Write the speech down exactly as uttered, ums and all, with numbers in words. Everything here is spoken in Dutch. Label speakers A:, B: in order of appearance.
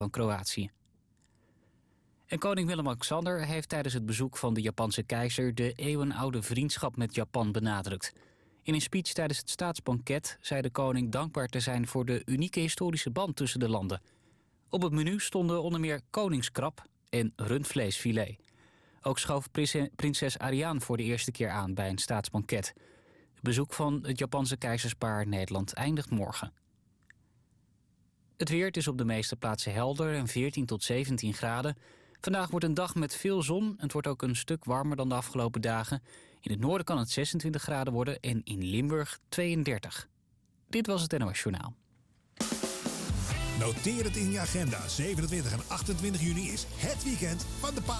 A: van Kroatië. En koning Willem-Alexander heeft tijdens het bezoek van de Japanse keizer de eeuwenoude vriendschap met Japan benadrukt. In een speech tijdens het staatsbanket zei de koning dankbaar te zijn voor de unieke historische band tussen de landen. Op het menu stonden onder meer koningskrab en rundvleesfilet. Ook schoof prinses Ariane voor de eerste keer aan bij een staatsbanket. Het bezoek van het Japanse keizerspaar Nederland eindigt morgen. Het weer, het is op de meeste plaatsen helder en veertien tot zeventien graden. Vandaag wordt een dag met veel zon. Het wordt ook een stuk warmer dan de afgelopen dagen. In het noorden kan het zesentwintig graden worden en in Limburg tweeëndertig. Dit was het N O S Journaal.
B: Noteer het in je agenda. zevenentwintig en achtentwintig juni is het weekend van de paas.